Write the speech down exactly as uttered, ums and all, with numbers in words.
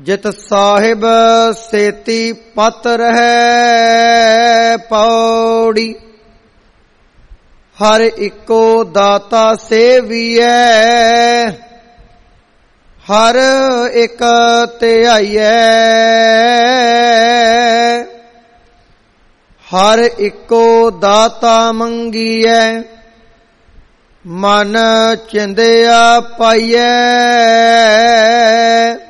ਜਿਤ ਸਾਹਿਬ ਸੇਤੀ ਪਤ ਰਹਿ ਪੌੜੀ। ਹਰ ਇੱਕੋ ਦਾਤਾ ਸੇਵੀਐ ਹਰ ਇੱਕ ਧਿਆਈਐ। ਹਰ ਇੱਕੋ ਦਾਤਾ ਮੰਗੀਐ ਮਨ ਚਿੰਦਿਆ ਪਾਈਐ।